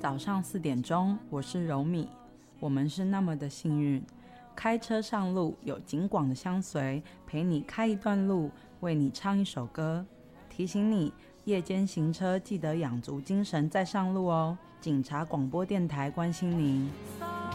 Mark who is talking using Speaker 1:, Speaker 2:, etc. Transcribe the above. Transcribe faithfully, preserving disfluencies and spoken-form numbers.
Speaker 1: 早上四点钟，我是柔米。我们是那么的幸运，开车上路有警广的相随，陪你开一段路，为你唱一首歌，提醒你夜间行车记得养足精神再上路哦。警察广播电台关心您。